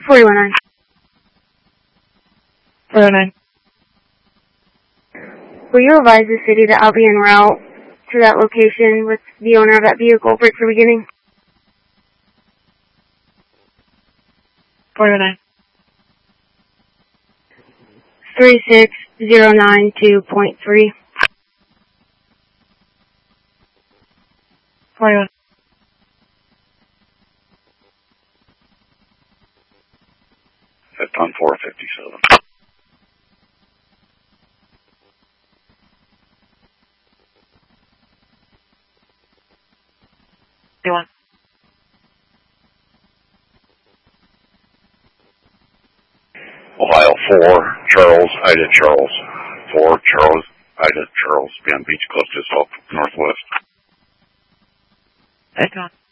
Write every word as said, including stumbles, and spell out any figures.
forty-one nine. forty-one nine. Will you advise the city that I'll be en route to that location with the owner of that vehicle for for beginning? forty-one nine. three six zero nine two point three. forty-one. Fifth on four fifty-seven. forty-one. Ohio four, Charles, Ida Charles. four, Charles, Ida Charles, Band Beach, close to south northwest. Fifth one.